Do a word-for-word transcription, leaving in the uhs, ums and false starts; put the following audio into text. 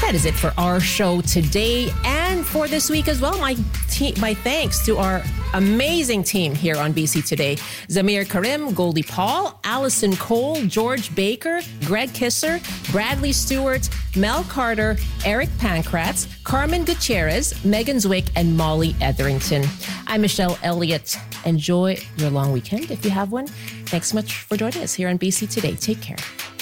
that is it for our show today and for this week as well. My te- my thanks to our amazing team here on B C Today. Zamir Karim, Goldie Paul, Allison Cole, George Baker, Greg Kisser, Bradley Stewart, Mel Carter, Eric Pankratz, Carmen Gutierrez, Megan Zwick, and Molly Etherington. I'm Michelle Elliott. Enjoy your long weekend if you have one. Thanks so much for joining us here on B C Today. Take care.